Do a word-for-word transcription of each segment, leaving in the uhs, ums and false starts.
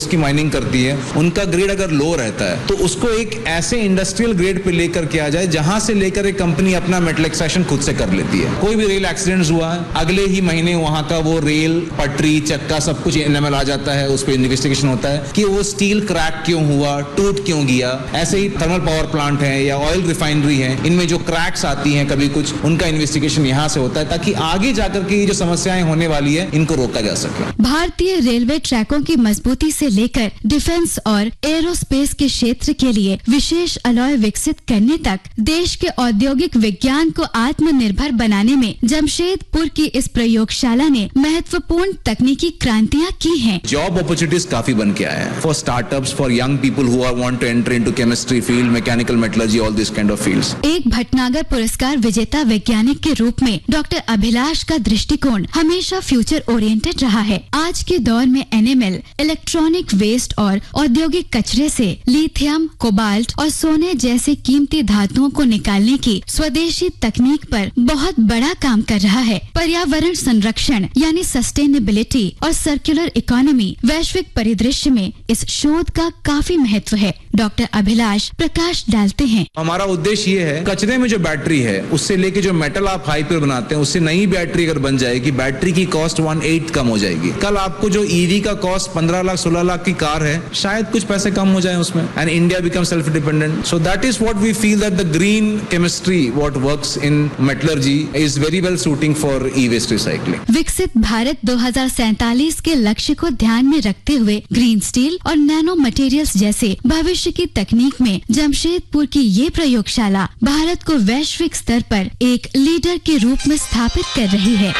की माइनिंग करती है, उनका ग्रेड अगर लो रहता है तो उसको एक ऐसे इंडस्ट्रियल ग्रेड पे लेकर के आ जाए जहां से लेकर एक कंपनी अपना मेटल एक्सट्रैक्शन खुद से कर लेती है। कोई भी रेल एक्सीडेंट हुआ है, अगले ही महीने वहां का वो रेल, पटरी, चक्का सब कुछ एनएमएल आ जाता है, उस पर इन्वेस्टिगेशन होता है कि वो स्टील क्रैक क्यों हुआ, टूट क्यों गया। ऐसे ही थर्मल पावर प्लांट है या ऑयल रिफाइनरी है, इनमें जो क्रैक्स आती हैं कभी कुछ, उनका इन्वेस्टिगेशन यहाँ से होता है ताकि आगे जाकर के ये जो समस्याएं होने वाली है इनको रोका जा सके। भारतीय रेलवे ट्रैकों की मजबूती से लेकर डिफेंस और एरोस्पेस के क्षेत्र के लिए विशेष अलॉय विकसित करने तक देश के औद्योगिक विज्ञान को आत्मनिर्भर बनाने में जमशेदपुर की इस प्रयोगशाला ने महत्वपूर्ण तकनीकी क्रांतियाँ की हैं। जॉब अपॉर्चुनिटीज काफी बन के आए हैं for startups, for young people who are want to enter into chemistry field, mechanical metallurgy, all this kind of fields. एक भटनागर पुरस्कार विजेता वैज्ञानिक के रूप में डॉक्टर अभिलाष का दृष्टिकोण हमेशा फ्यूचर ओरिएंटेड रहा है। आज के दौर में एनएमएल इलेक्ट्रॉनिक वेस्ट और औद्योगिक कचरे से लिथियम, कोबाल्ट और सोने जैसे कीमती धातुओं को निकालने की स्वदेशी तकनीक पर बहुत बड़ा काम कर रहा है। पर्यावरण संरक्षण यानी सस्टेनेबिलिटी और सर्कुलर इकोनॉमी वैश्विक परिदृश्य में इस शोध का काफी महत्व है। डॉक्टर अभिलाष प्रकाश डालते हैं। हमारा उद्देश्य ये है, कचरे में जो बैटरी है उससे लेके जो मेटल आप हाई प्योर बनाते हैं उससे नई बैटरी अगर बन जाएगी, बैटरी की कॉस्ट वन एट कम हो जाएगी। कल आपको जो ईवी का कॉस्ट पंद्रह लाख सोलह लाख की कार है, शायद कुछ पैसे कम हो जाए उसमें, and India become self dependent. So that is what we feel that the green chemistry what works in metallurgy is very well shooting for E waste recycling. विकसित भारत दो हजार सैतालीस के लक्ष्य को ध्यान में रखते हुए ग्रीन स्टील और नैनो मटेरियल्स जैसे भविष्य की तकनीक में जमशेदपुर की ये प्रयोगशाला भारत को वैश्विक स्तर पर एक लीडर के रूप में स्थापित कर रही है।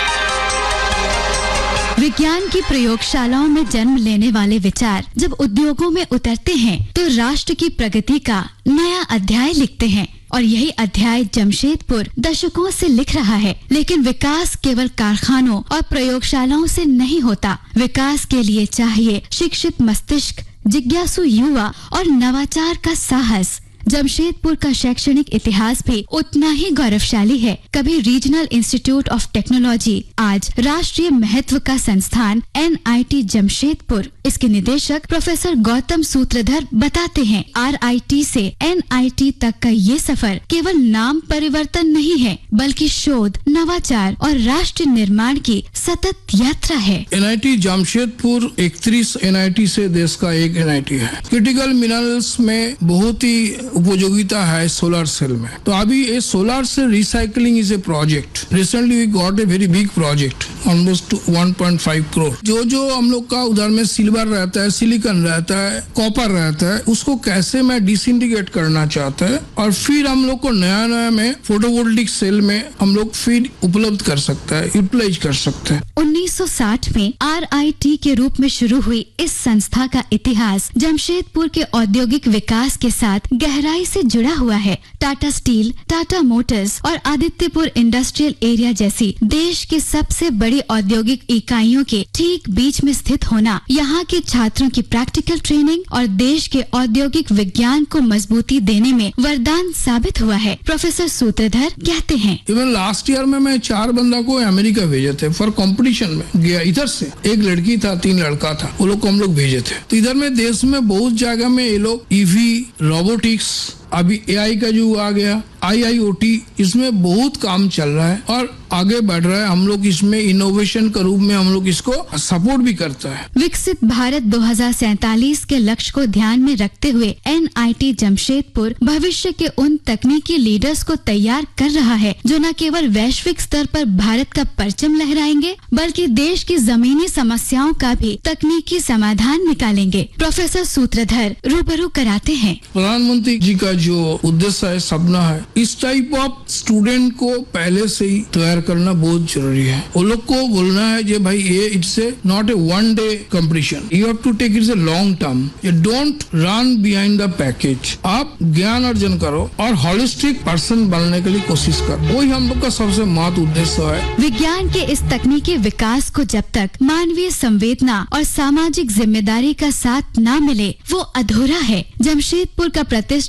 विज्ञान की प्रयोगशालाओं में जन्म लेने वाले विचार जब उद्योगों में उतरते हैं तो राष्ट्र की प्रगति का नया अध्याय लिखते हैं, और यही अध्याय जमशेदपुर दशकों से लिख रहा है। लेकिन विकास केवल कारखानों और प्रयोगशालाओं से नहीं होता। विकास के लिए चाहिए शिक्षित मस्तिष्क, जिज्ञासु युवा और नवाचार का साहस। जमशेदपुर का शैक्षणिक इतिहास भी उतना ही गौरवशाली है। कभी रीजनल इंस्टीट्यूट ऑफ टेक्नोलॉजी, आज राष्ट्रीय महत्व का संस्थान एन आई टी जमशेदपुर। इसके निदेशक प्रोफेसर गौतम सूत्रधर बताते हैं, आर आई टी से एन आई टी तक का ये सफर केवल नाम परिवर्तन नहीं है, बल्कि शोध, नवाचार और राष्ट्र निर्माण की सतत यात्रा है। एन आई टी जमशेदपुर इकतीस एन आई टी से देश का एक एन आई टी है। क्रिटिकल मिनरल्स में बहुत ही उपयोगिता है सोलर सेल में। तो अभी ये solar cell recycling is a project. Recently we got a very big project almost one point five crore. जो जो हम लोग का उधर में सिल्वर रहता है, सिलिकॉन रहता है, कॉपर रहता है, उसको कैसे मैं डिसइंटीग्रेट करना चाहता है और फिर हम लोग को नया नया में फोटोवोल्टिक सेल में हम लोग फिर उपलब्ध कर सकता है, यूटिलाइज कर सकते हैं। उन्नीस सौ साठ में आर आई टी के रूप में शुरू हुई इस संस्था का इतिहास जमशेदपुर के औद्योगिक विकास के साथ गहराई से जुड़ा हुआ है। टाटा स्टील, टाटा मोटर्स और आदित्यपुर इंडस्ट्रियल एरिया जैसी देश के सबसे बड़ी औद्योगिक इकाइयों के ठीक बीच में स्थित होना, यहाँ के छात्रों की प्रैक्टिकल ट्रेनिंग और देश के औद्योगिक विज्ञान को मजबूती देने में वरदान साबित हुआ है। प्रोफेसर सूत्रधर कहते हैं, इवन लास्ट ईयर में मैं चार बंदा को अमेरिका भेजे थे फॉर कंपटीशन में गया। इधर से एक लड़की था, तीन लड़का था, वो लोग को हम लोग भेजे थे। तो इधर में देश में बहुत जगह में ये लोग ईवी, रोबोटिक्स, अभी ए आई का जो आ गया, आई आई ओ टी, इसमें बहुत काम चल रहा है और आगे बढ़ रहा है। हम लोग इसमें इनोवेशन के रूप में हम लोग इसको सपोर्ट भी करता है। विकसित भारत दो हजार सैतालीस के लक्ष्य को ध्यान में रखते हुए एन आई टी जमशेदपुर भविष्य के उन तकनीकी लीडर्स को तैयार कर रहा है जो न केवल वैश्विक स्तर पर भारत का परचम लहराएंगे, बल्कि देश की जमीनी समस्याओं का भी तकनीकी समाधान निकालेंगे। प्रोफेसर सूत्रधर रूबरू कराते हैं, प्रधानमंत्री जी का जो उद्देश्य है, सपना है, इस टाइप ऑफ स्टूडेंट को पहले से ही तैयार करना बहुत जरूरी है। वो लोग को बोलना है कि भाई ये it's a not a one day competition, you have to take it's a long term, you don't run behind the package. आप ज्ञान अर्जन करो और होलिस्टिक पर्सन बनने के लिए कोशिश करो, वही हम लोग का सबसे महत्वपूर्ण उद्देश्य है। विज्ञान के इस तकनीकी विकास को जब तक मानवीय संवेदना और सामाजिक जिम्मेदारी का साथ न मिले, वो अधूरा है। जमशेदपुर का प्रतिष्ठित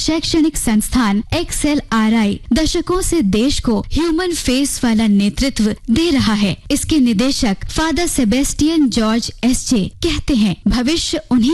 शैक्षणिक संस्थान एक्स एल आर आई दशकों से देश को ह्यूमन फेस वाला नेतृत्व दे रहा है। इसके निदेशक फादर सेबेस्टियन जॉर्ज एस जे कहते हैं, भविष्य उन्हीं